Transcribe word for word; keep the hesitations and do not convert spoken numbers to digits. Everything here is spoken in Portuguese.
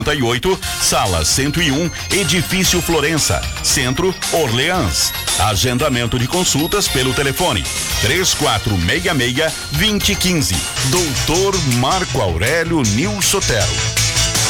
e oito, sala cento e um, edifício Florença, Centro, Orleans. Agendamento de consultas pelo telefone três quatro seis seis, dois zero um cinco. Doutor Marco Aurélio Nil Sotero.